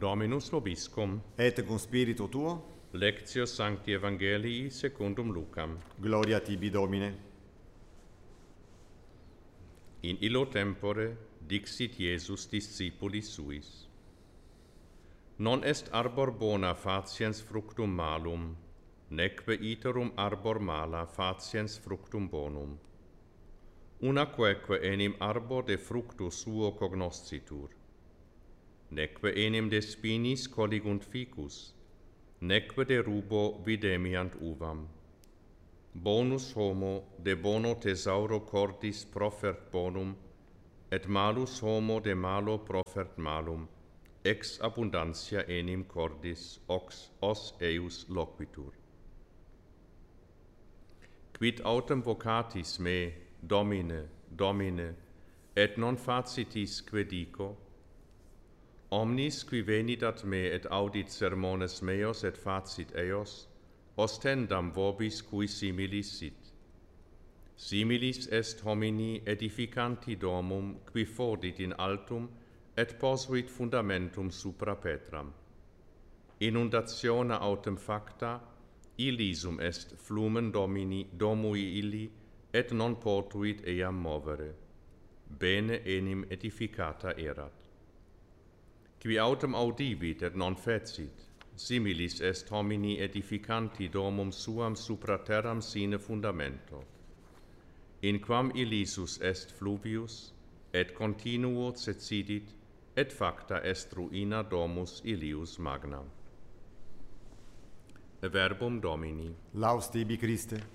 Dominus vobiscum. Et cum spiritu tuo, Lectio Sancti Evangelii secundum Lucam. gloria tibi Domine. In illo tempore dixit Iesus discipulis suis. Non est arbor bona faciens fructum malum, neque iterum arbor mala faciens fructum bonum. Unaqueque enim arbor de fructu suo cognoscitur. Neque enim de spinis colligunt ficus, neque de rubo videmiant uvam. Bonus homo de bono thesauro cordis profert bonum, et malus homo de malo profert malum, ex abundantia enim cordis os eius loquitur. Quid autem vocatis me, Domine, Domine, et non facitisque dico? Omnis qui venit ad me et audit sermones meos et facit eos, ostendam vobis cui similis sit. Similis est homini edificanti domum qui fodit in altum et posuit fundamentum supra petram. Inundationa autem facta, illisum est flumen domui illi, et non potuit eam movere. Bene enim edificata erat. Qui autem audivit et non fecit, similis est homini edificanti domum suam supra terram sine fundamento. In quam illisus est fluvius, et continuo cedit, et facta est ruina domus illius magna. Verbum Domini. Laus tibi Christe.